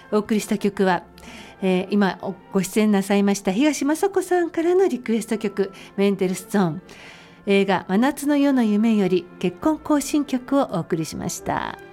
お送りした曲は、今ご出演なさいました東雅子さんからのリクエスト曲、メンデルスゾーン映画真夏の夜の夢より結婚行進曲をお送りしました。